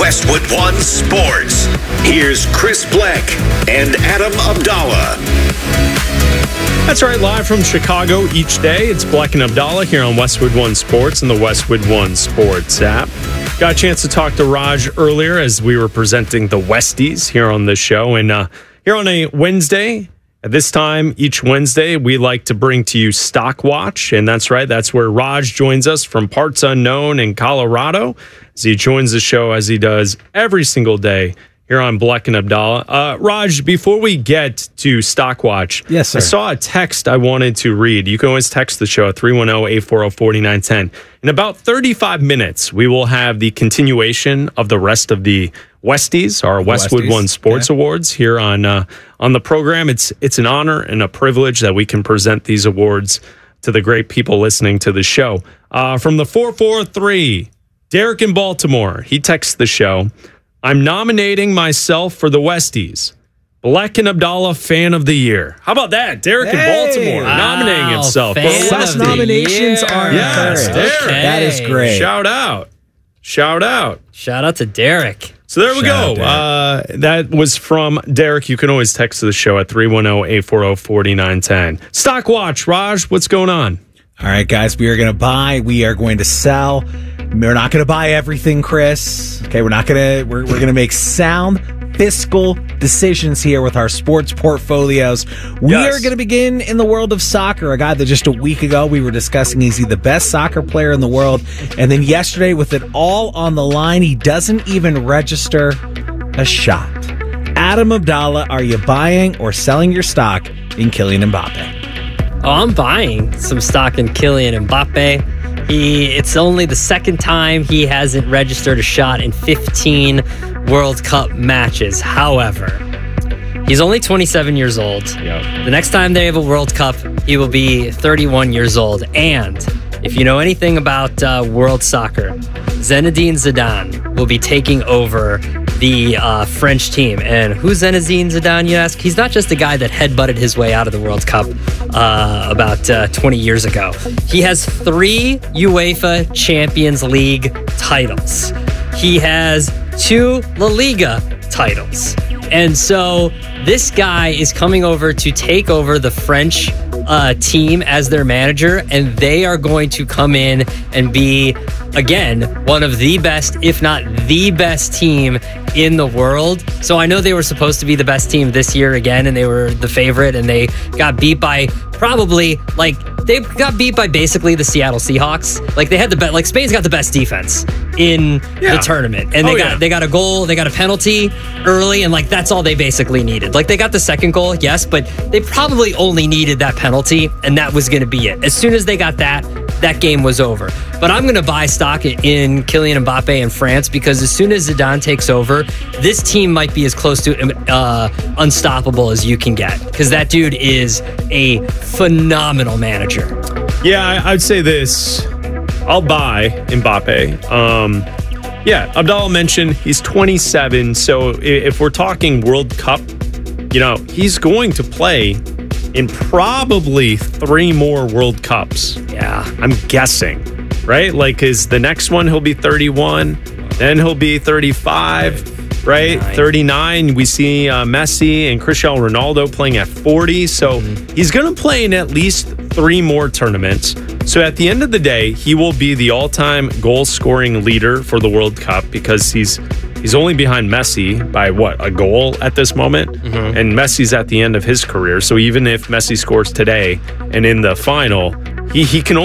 Westwood One Sports. Here's Chris Black and Adam Abdallah. That's right, live from Chicago each day. It's Black and Abdallah here on Westwood One Sports and the Westwood One Sports app. Got a chance to talk to Raj earlier as we were presenting the Westies here on the show. And here on a Wednesday, at this time each Wednesday, we like to bring to you Stock Watch. And that's right, that's where Raj joins us from Parts Unknown in Colorado as he joins the show as he does every single day here on Black and Abdallah. Raj, before we get to Stock Watch, yes, sir. I saw a text I wanted to read. You can always text the show at 310-840-4910. In about 35 minutes, we will have the continuation of the rest of the Westies, our Westwood One Sports Awards here on the program. It's an honor and a privilege that we can present these awards to the great people listening to the show. From the 443, Derek in Baltimore, he texts the show. I'm nominating myself for the Westies. Black and Abdallah Fan of the Year. How about that? Derek in Baltimore nominating himself. Such nominations are encouraged. Okay. That is great. Shout out. Shout out to Derek. So there we go. That was from Derek. You can always text the show at 310-840-4910. Stock Watch. Raj, what's going on? All right, guys, we are going to buy. We are going to sell. We're not going to buy everything, Chris. Okay, we're going to make sound fiscal decisions here with our sports portfolios. We are going to begin in the world of soccer. A guy that just a week ago we were discussing, is he the best soccer player in the world? And then yesterday, with it all on the line, he doesn't even register a shot. Adam Abdallah, are you buying or selling your stock in Kylian Mbappe? Oh, I'm buying some stock in Kylian Mbappe. It's only the second time he hasn't registered a shot in 15 World Cup matches. However, he's only 27 years old. Yep. The next time they have a World Cup, he will be 31 years old. And if you know anything about world soccer, Zinedine Zidane will be taking over the French team. And who's Zinedine Zidane, you ask? He's not just a guy that headbutted his way out of the World Cup about 20 years ago. He has 3 UEFA Champions League titles. He has 2 La Liga titles. And so this guy is coming over to take over the French team as their manager, and they are going to come in and be, again, one of the best, if not the best team in the world. So I know they were supposed to be the best team this year again, and they were the favorite, and they got beat by basically the Seattle Seahawks. Like, they had the best, like, Spain's got the best defense in the tournament, and they got a goal, they got a penalty early, and like that's all they basically needed. Like, they got the second goal, yes, but they probably only needed that penalty, and that was going to be it. As soon as they got that game was over. But I'm going to buy stock in Kylian Mbappe in France, because as soon as Zidane takes over, this team might be as close to unstoppable as you can get, because that dude is a phenomenal manager. Yeah, I'd say this. I'll buy Mbappe. Abdallah mentioned he's 27, so if we're talking World Cup, he's going to play in probably 3 more World Cups. Yeah. I'm guessing, right? Like, because the next one he'll be 31, then he'll be 35, right? 39. We see Messi and Cristiano Ronaldo playing at 40. So he's going to play in at least 3 more tournaments. So at the end of the day, he will be the all-time goal-scoring leader for the World Cup, because he's only behind Messi by, a goal at this moment? And Messi's at the end of his career. So even if Messi scores today and in the final, he can